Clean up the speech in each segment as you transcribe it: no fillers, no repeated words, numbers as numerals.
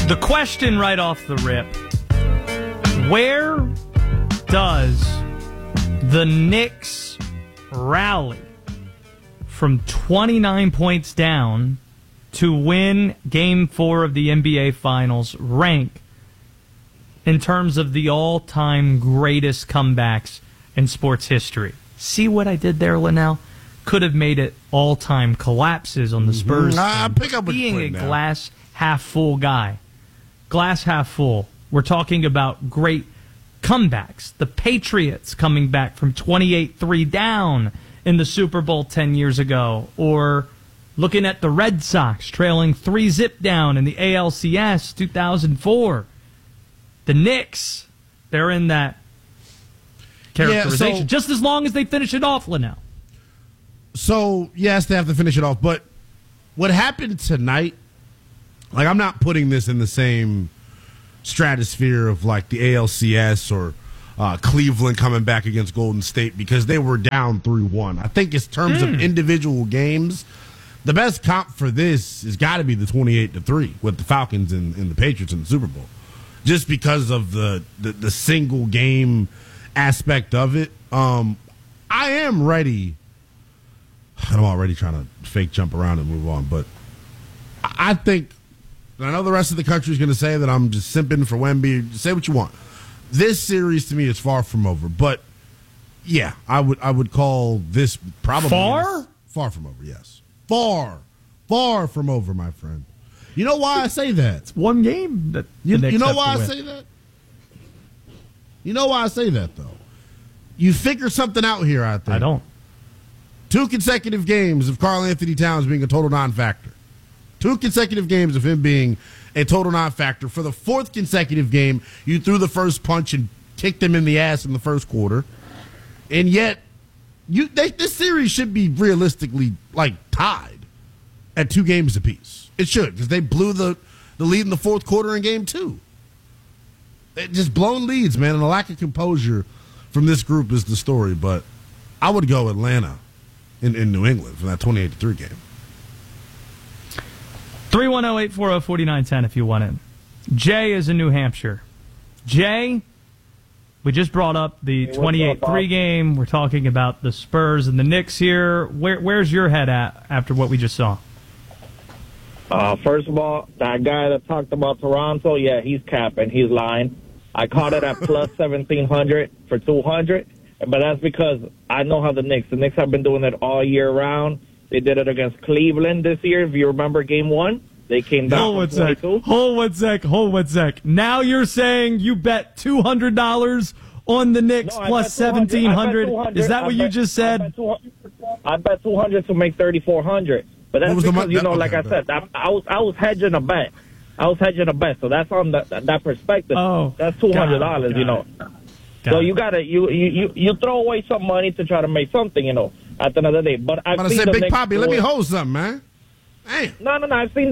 The question right off the rip, where does the Knicks rally from 29 points down to win Game 4 of the NBA Finals rank in terms of the all-time greatest comebacks in sports history? See what I did there, Linnell? Could have made it all-time collapses on the Spurs. I pick up what being you're a putting down. glass half-full guy. Glass half full. We're talking about great comebacks. The Patriots coming back from 28-3 down in the Super Bowl 10 years ago. Or looking at the Red Sox trailing 3-0 down in the ALCS 2004. The Knicks, they're in that characterization. Yeah, so, just as long as they finish it off, Linnell. So, yes, they have to finish it off. But what happened tonight, like, I'm not putting this in the same stratosphere of, like, the ALCS or Cleveland coming back against Golden State because they were down 3-1. I think in terms of individual games, the best comp for this has got to be the 28-3 with the Falcons and the Patriots in the Super Bowl, just because of the single game aspect of it. I am ready. I'm already trying to fake jump around and move on, but I think, I know the rest of the country is going to say that I'm just simping for Wemby. Say what you want. This series to me is far from over, but yeah, I would call this probably far from over. Yes, far from over, my friend. You know why I say that? It's one game that you know why I say that. You know why I say that though. You figure something out here. I think I don't. 2 consecutive games of Karl Anthony Towns being a total non-factor. 2 consecutive games of him being a total non-factor. For the 4th consecutive game, you threw the first punch and kicked him in the ass in the first quarter. And yet, this series should be realistically, like, tied at 2 games apiece. It should, because they blew the lead in the 4th quarter in game 2. Just blown leads, man, and a lack of composure from this group is the story. But I would go Atlanta in New England for that 28-3 game. 310-840-4910 if you want it. Jay is in New Hampshire. Jay, we just brought up the 28-3 game. We're talking about the Spurs and the Knicks here. Where's your head at after what we just saw? First of all, that guy that talked about Toronto, yeah, he's capping. He's lying. I caught it at plus 1,700 for 200, but that's because I know how the Knicks have been doing it all year round. They did it against Cleveland this year. If you remember Game 1, they came down. Hold one sec. Now you're saying you bet $200 on the Knicks plus 1,700. Is that what you just said? I bet 200 to make 3,400. But that's because, like I said, I was hedging a bet. So that's on that perspective. Oh, that's $200, you know. So you gotta you throw away some money to try to make something, you know, at the end of the day. But I've seen the Big Knicks Poppy, let me hold something, man. Damn. No. I've seen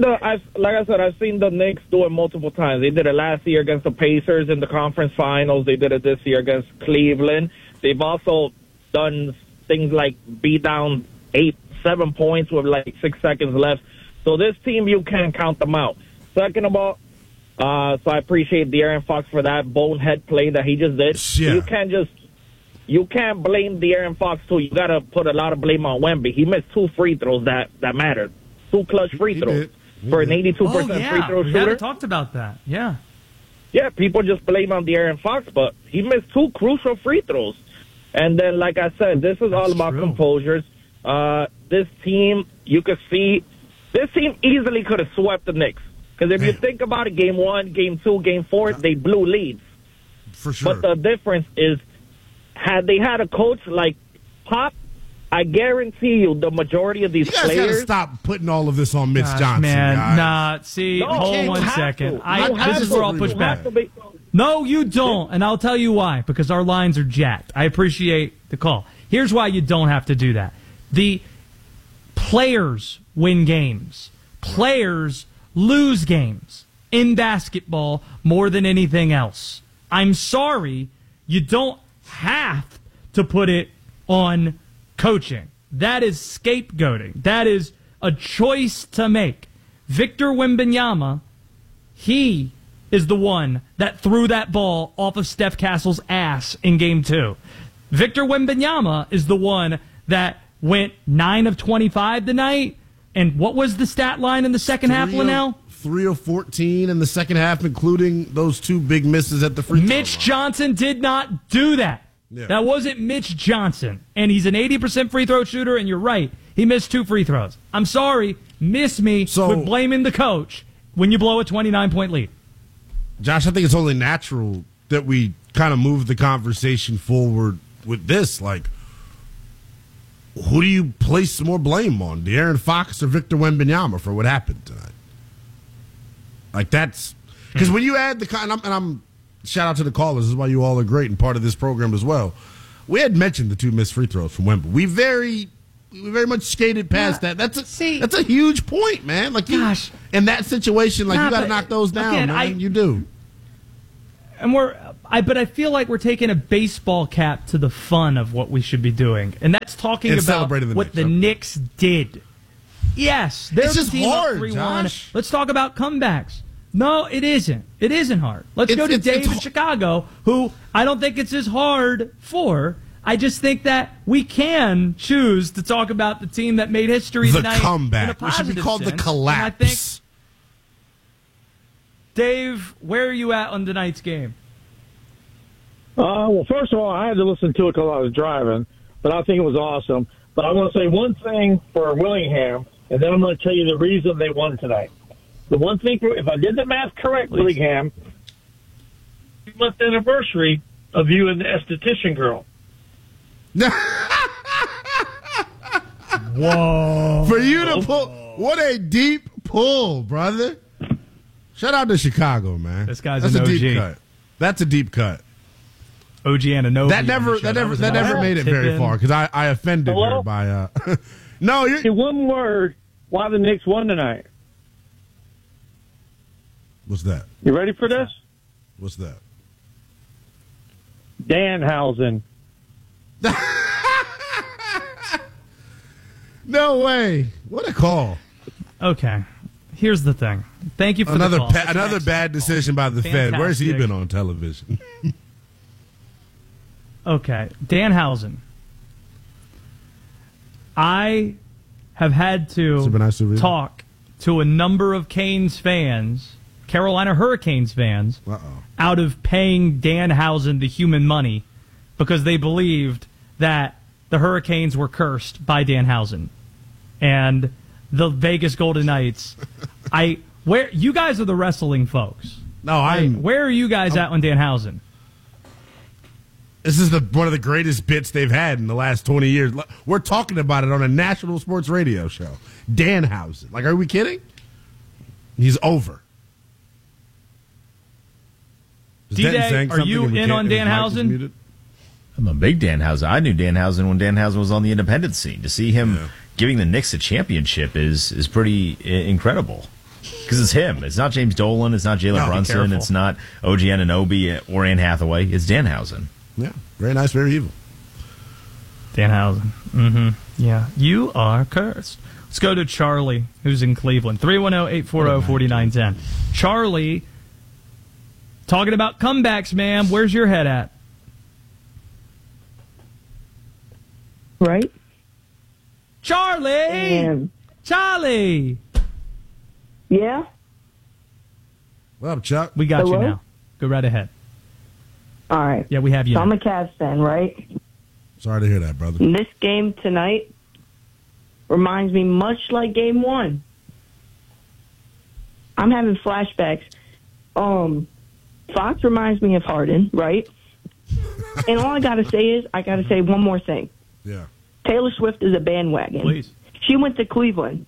the Knicks do it multiple times. They did it last year against the Pacers in the conference finals. They did it this year against Cleveland. They've also done things like be down 8-7 points with like 6 seconds left. So this team, you can't count them out. Second of all, so I appreciate De'Aaron Fox for that bonehead play that he just did. Yeah. You can't blame De'Aaron Fox too. You gotta put a lot of blame on Wemby. He missed 2 free throws that mattered. 2 clutch free throws for an 82% free throw shooter. We haven't talked about that. Yeah. Yeah, people just blame on De'Aaron Fox, but he missed 2 crucial free throws. And then, like I said, this is all about composures. This team, you could see, this team easily could have swept the Knicks. Because if you think about it, Game 1, Game 2, Game 4, they blew leads. For sure. But the difference is, had they had a coach like Pop, I guarantee you the majority of these players... You guys got to stop putting all of this on Mitch Johnson, man. guys. Nah, see, hold one second. This is where I'll push back. No, you don't, and I'll tell you why. Because our lines are jacked. I appreciate the call. Here's why you don't have to do that. The players win games. Players lose games in basketball more than anything else. I'm sorry, you don't have to put it on coaching. That is scapegoating. That is a choice to make. Victor Wembanyama, He is the one that threw that ball off of Steph Castle's ass in Game 2. Victor Wembanyama is the one that went 9 of 25 tonight. And what was the stat line in the second half, Linnell? 3 of 14 in the second half, including those 2 big misses at the free throw Mitch line. Johnson did not do that. Yeah. That wasn't Mitch Johnson. And he's an 80% free throw shooter, and you're right. He missed 2 free throws. I'm sorry. Miss me with blaming the coach when you blow a 29-point lead. Josh, I think it's only natural that we kind of move the conversation forward with this. Like, who do you place more blame on, De'Aaron Fox or Victor Wembanyama for what happened tonight? Like, that's because when you add the and I'm shout out to the callers. This is why you all are great and part of this program as well. We had mentioned the 2 missed free throws from Wemby. We very much skated past that. That's a huge point, man. Like, gosh, in that situation, like you got to knock those down, again, man. You do. And but I feel like we're taking a baseball cap to the fun of what we should be doing, and that's talking about what the Knicks did. Yes, they're it's just hard, 3-1. Josh. Let's talk about comebacks. No, it isn't. It isn't hard. Let's go to Dave in Chicago, who I don't think it's as hard for. I just think that we can choose to talk about the team that made history the tonight. Comeback. It should be called the collapse. I think, Dave, where are you at on tonight's game? Well, first of all, I had to listen to it because I was driving, but I think it was awesome. But I want to say one thing for Willingham, and then I'm going to tell you the reason they won tonight. The one thing, if I did the math correct, Willingham, month anniversary of you and the esthetician girl. Whoa. For you to pull, what a deep pull, brother. Shout out to Chicago, man. This guy's That's an OG. a deep cut. That's a deep cut. OG Anunoby. That never made it very far because I offended her by. No, you're. One word. Why the Knicks won tonight? What's that? You ready for this? What's that? Danhausen. No way! What a call. Okay, here's the thing. Thank you for another the call. Another bad decision by the Fed. Where's he been on television? Okay, Danhausen. I have had to talk to a number of Canes fans, Carolina Hurricanes fans, out of paying Danhausen the human money because they believed that the Hurricanes were cursed by Danhausen and the Vegas Golden Knights. Where you guys are the wrestling folks. No, where are you guys at on Danhausen? This is one of the greatest bits they've had in the last 20 years. We're talking about it on a national sports radio show. Danhausen. Like, are we kidding? He's over. D-Day, are you in on Danhausen? I'm a big Danhausen. I knew Danhausen when Danhausen was on the independent scene. To see him giving the Knicks a championship is pretty incredible. Because it's him. It's not James Dolan. It's not Jalen Brunson. It's not OG Anunoby or Ann Hathaway. It's Danhausen. Yeah, very nice, very evil. Danhausen. Mm-hmm. Yeah, you are cursed. Let's go to Charlie, who's in Cleveland. 310-840-4910. Charlie, talking about comebacks, ma'am. Where's your head at? Right. Charlie! Charlie! Yeah? What up, Chuck? We got you now. Go right ahead. All right. Yeah, we have you. So I'm a Cavs fan, right? Sorry to hear that, brother. This game tonight reminds me much like Game 1. I'm having flashbacks. Fox reminds me of Harden, right? And all I got to say is, I got to say one more thing. Yeah. Taylor Swift is a bandwagon. Please. She went to Cleveland.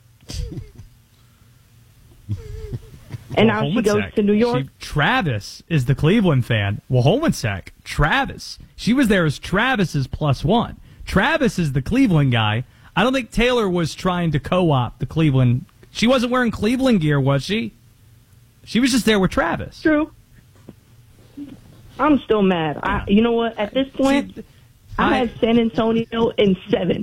And now she goes to New York. Travis is the Cleveland fan. Well, Holmansack, Travis. She was there as Travis's +1. Travis is the Cleveland guy. I don't think Taylor was trying to co-opt the Cleveland. She wasn't wearing Cleveland gear, was she? She was just there with Travis. True. I'm still mad. You know what? At this point, I had San Antonio in 7.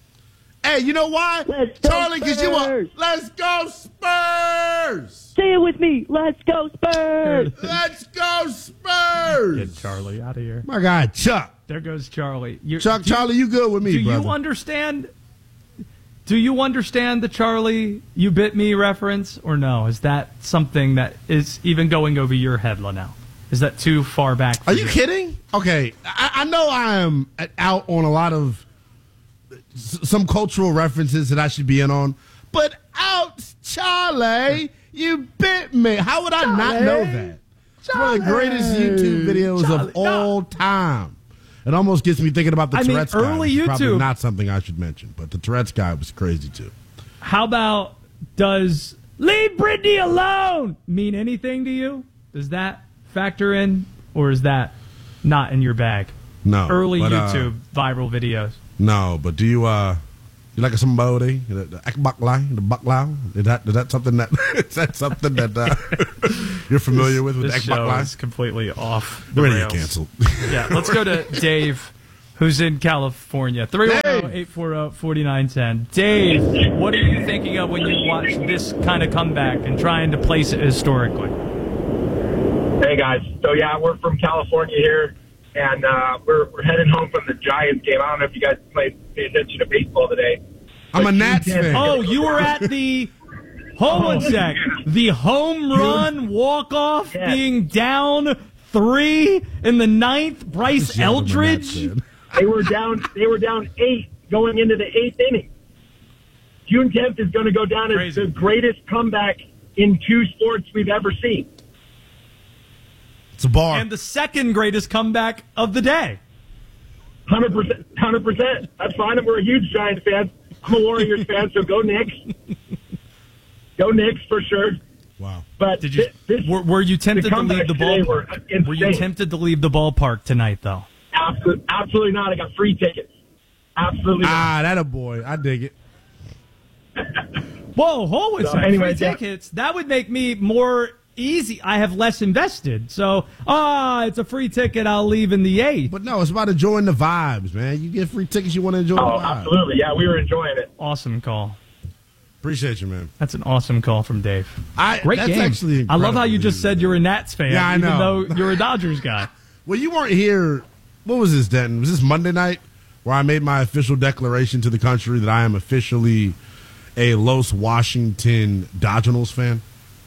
Hey, you know why? Charlie, because you are. Let's go Spurs! Say it with with me. Let's go, Spurs. Let's go, Spurs. Get Charlie out of here. My guy, Chuck. There goes Charlie. Charlie, you good with me, do brother. you understand? Do you understand the Charlie "you bit me" reference, or no? Is that something that is even going over your head, Linnell? Is that too far back? Are you kidding? Okay, I know I am out on a lot of some cultural references that I should be in on, but Charlie, you bit me. How would I not know that? It's one of the greatest YouTube videos of all time. It almost gets me thinking about the Tourette's guy. Early YouTube. Probably not something I should mention, but the Tourette's guy was crazy too. How about, does "leave Britney alone" mean anything to you? Does that factor in, or is that not in your bag? No. Early but, YouTube viral videos. No, but do you like somebody the baklau? Is that something that is that something that you're familiar with This show baklau? is completely off the We're ready to rails. cancel. Yeah, let's go to Dave, who's in California. 310-840-4910. Dave, what are you thinking of when you watch this kind of comeback and trying to place it historically? Hey guys, so yeah, we're from California here, and we're heading home from the Giants game. I don't know if you guys pay attention to baseball today. I'm a Nats fan. Oh, you were at the hold on a sec. The home run walk-off being down 3 in the 9th. Bryce Eldridge. They were down 8 going into the 8th inning. June 10th is going to go down as the greatest comeback in 2 sports we've ever seen. It's a bar. And the second greatest comeback of the day. 100%. That's fine. We're a huge Giants fan. I'm a Warriors fan, so go Knicks. Go Knicks for sure. Wow. But Did you were you tempted to leave the ballpark? Were you tempted to leave the ballpark tonight, though? Absolutely not. I got free tickets. Absolutely not. That a boy. I dig it. Whoa, hold on a second. Anyway, free tickets. That would make me more easy. I have less invested. So, it's a free ticket. I'll leave in the 8th. But no, it's about enjoying the vibes, man. You get free tickets, you want to enjoy the vibes. Absolutely. Yeah, we were enjoying it. Awesome call. Appreciate you, man. That's an awesome call from Dave. Great game. Actually, I love how you just said you're a Nats fan, yeah, I know. even though you're a Dodgers guy. Well, you weren't here. What was this, Denton? Was this Monday night where I made my official declaration to the country that I am officially a Los Washington Dodgers fan?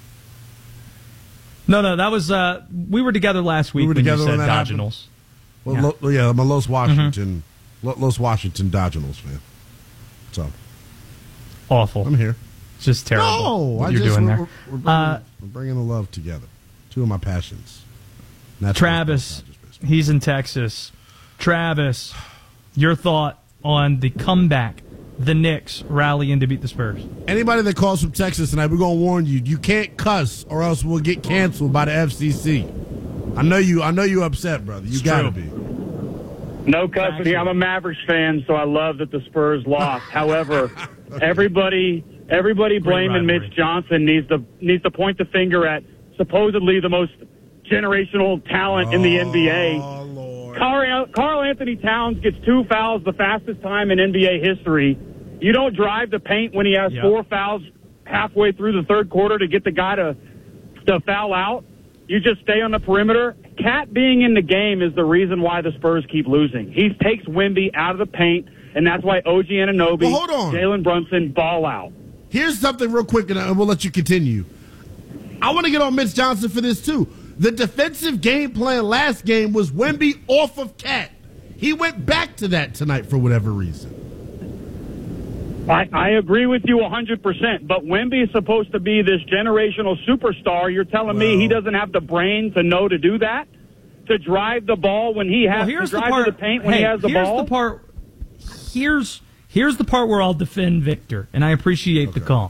No, that was we were together last week when you said Dodgers. Well, I'm a Los Washington Dodgers fan. So awful. I'm here. It's just terrible. No, what you're doing there. We're bringing the love together. 2 of my passions. Travis, he's in Texas. Travis, your thought on the comeback the Knicks rally in to beat the Spurs? Anybody that calls from Texas tonight, we're going to warn you. You can't cuss or else we'll get canceled by the FCC. I know you upset, brother. You got to be. No cussing here. I'm a Mavericks fan, so I love that the Spurs lost. However, everybody blaming Mitch Johnson needs to point the finger at supposedly the most generational talent in the NBA. Lord. Karl Anthony Towns gets 2 fouls, the fastest time in NBA history. You don't drive the paint when he has 4 fouls halfway through the third quarter to get the guy to foul out. You just stay on the perimeter. Cat being in the game is the reason why the Spurs keep losing. He takes Wemby out of the paint, and that's why OG Anunoby, Jalen Brunson ball out. Here's something real quick, and we'll let you continue. I want to get on Mitch Johnson for this, too. The defensive game plan last game was Wemby off of Cat. He went back to that tonight for whatever reason. I agree with you 100%, but Wemby is supposed to be this generational superstar. You're telling me he doesn't have the brain to know to do that? To drive the ball when he has to drive to the paint when he has the ball? Here's the part where I'll defend Victor, and I appreciate the call.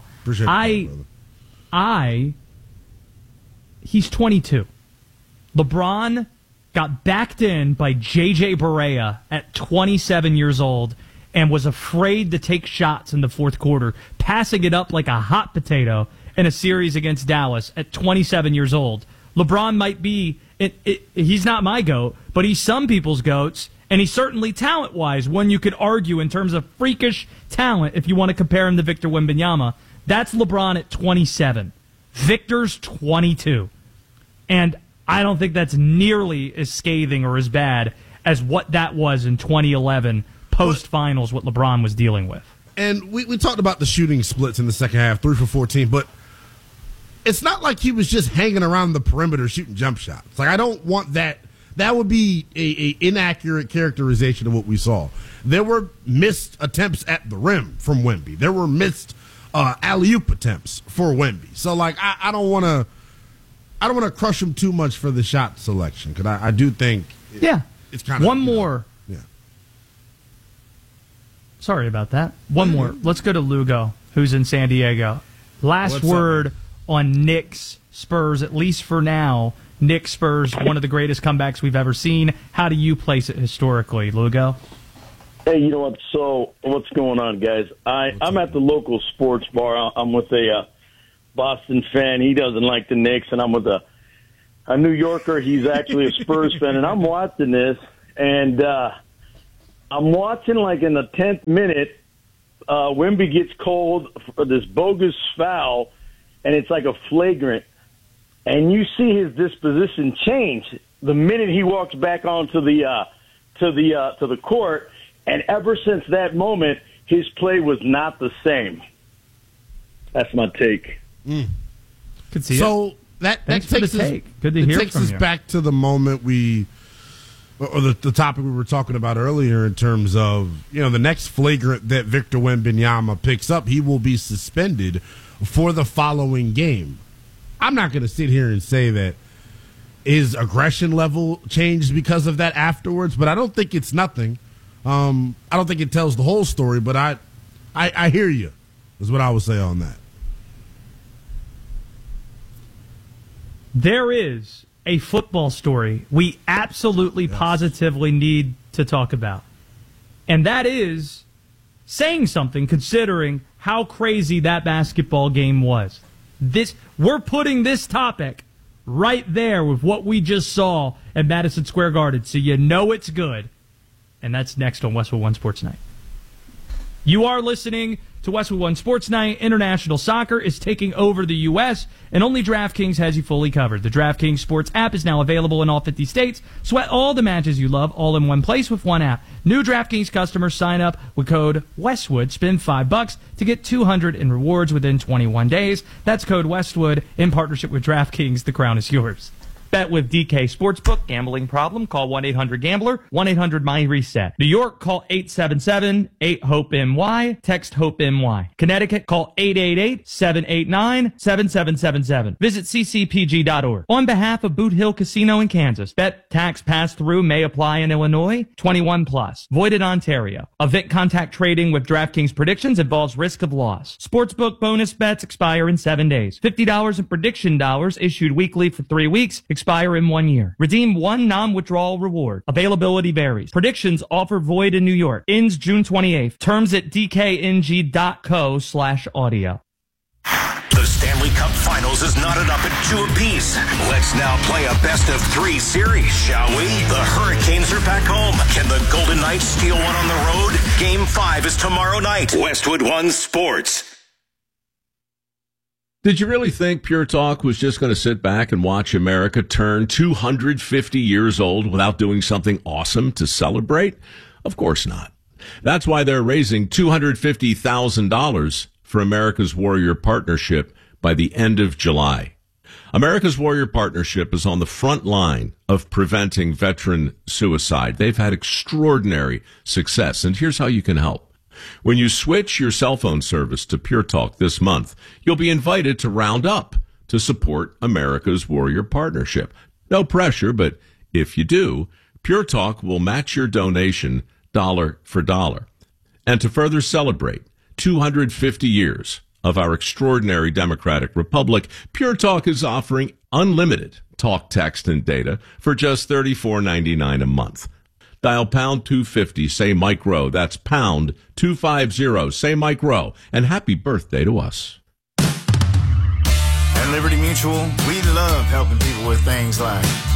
He's 22. LeBron got backed in by J.J. Barea at 27 years old and was afraid to take shots in the fourth quarter, passing it up like a hot potato in a series against Dallas at 27 years old. LeBron might be, he's not my GOAT, but he's some people's GOATs, and he's certainly talent-wise one you could argue in terms of freakish talent if you want to compare him to Victor Wembanyama. That's LeBron at 27. Victor's 22. And I don't think that's nearly as scathing or as bad as what that was in 2011 post-finals, what LeBron was dealing with. And we talked about the shooting splits in the second half, 3 for 14, but it's not like he was just hanging around the perimeter shooting jump shots. Like, I don't want that. That would be a inaccurate characterization of what we saw. There were missed attempts at the rim from Wemby. There were missed alley-oop attempts for Wemby. So, like, I don't want to crush him too much for the shot selection, because I do think it's kind of one more. Yeah. Sorry about that. One more. Let's go to Lugo, who's in San Diego. Last word on Knicks Spurs, at least for now. Knicks Spurs, one of the greatest comebacks we've ever seen. How do you place it historically, Lugo? Hey, you know what? So, what's going on, guys? I'm at the local sports bar. I'm with a Boston fan. He doesn't like the Knicks, and I'm with a New Yorker. He's actually a Spurs fan, and I'm watching this, and I'm watching, like, in the 10th minute, Wemby gets called for this bogus foul, and it's like a flagrant. And you see his disposition change the minute he walks back onto the court. And ever since that moment, his play was not the same. That's my take. Could see so it. that Thanks takes for the us, take. Good to hear takes from us you. back to the moment or the topic we were talking about earlier in terms of, the next flagrant that Victor Wembanyama picks up, he will be suspended for the following game. I'm not going to sit here and say that his aggression level changed because of that afterwards, but I don't think it's nothing. I don't think it tells the whole story, but I hear you, is what I would say on that. There is a football story we absolutely, positively need to talk about. And that is saying something considering how crazy that basketball game was. We're putting this topic right there with what we just saw at Madison Square Garden, so you know it's good. And that's next on Westwood One Sports Night. You are listening to Westwood One Sports Night. International soccer is taking over the U.S., and only DraftKings has you fully covered. The DraftKings Sports app is now available in all 50 states. Sweat all the matches you love all in one place with one app. New DraftKings customers sign up with code Westwood. Spend $5 to get $200 in rewards within 21 days. That's code Westwood in partnership with DraftKings. The crown is yours. Bet with DK Sportsbook. Gambling problem? Call 1-800-GAMBLER. 1-800-MY-RESET. New York, call 877-8-HOPE-NY. Text HOPE-NY. Connecticut, call 888-789-7777. Visit ccpg.org. On behalf of Boot Hill Casino in Kansas, bet tax pass-through may apply in Illinois. 21 plus. Void in Ontario. Event contact trading with DraftKings predictions involves risk of loss. Sportsbook bonus bets expire in 7 days. $50 in prediction dollars issued weekly for 3 weeks. Expire in 1 year. Redeem one non-withdrawal reward. Availability varies. Predictions offer void in New York. Ends June 28th. Terms at dkng.co/audio. The Stanley Cup Finals is knotted up at 2 apiece. Let's now play a best-of-3 series, shall we? The Hurricanes are back home. Can the Golden Knights steal one on the road? Game 5 is tomorrow night. Westwood One Sports. Did you really think Pure Talk was just going to sit back and watch America turn 250 years old without doing something awesome to celebrate? Of course not. That's why they're raising $250,000 for America's Warrior Partnership by the end of July. America's Warrior Partnership is on the front line of preventing veteran suicide. They've had extraordinary success, and here's how you can help. When you switch your cell phone service to Pure Talk this month, you'll be invited to round up to support America's Warrior Partnership. No pressure, but if you do, Pure Talk will match your donation dollar for dollar. And to further celebrate 250 years of our extraordinary democratic republic, Pure Talk is offering unlimited talk, text, and data for just $34.99 a month. Dial pound 250, say Mike Rowe. That's pound 250, say Mike Rowe. And happy birthday to us. At Liberty Mutual, we love helping people with things like